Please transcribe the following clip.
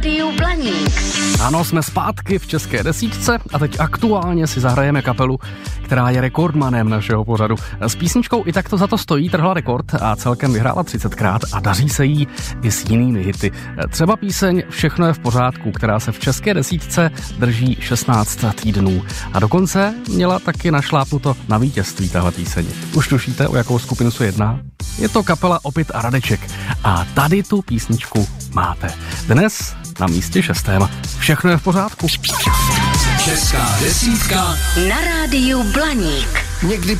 rádiu Blaník. Ano, jsme zpátky v České desítce a teď aktuálně si zahrajeme kapelu, která je rekordmanem našeho pořadu. S písničkou I tak to za to stojí trhla rekord a celkem vyhrála 30krát a daří se jí i s jinými hity. Třeba píseň Všechno je v pořádku, která se v České desítce drží 16 týdnů. A dokonce měla taky našlápnuto na vítězství tahle píseň. Už tušíte, o jakou skupinu se jedná? Je to kapela Opit a Radeček. A tady tu písničku máte. Dnes na místě 6. Všechno je v pořádku. Česká desítka na rádiu Blaník. někdy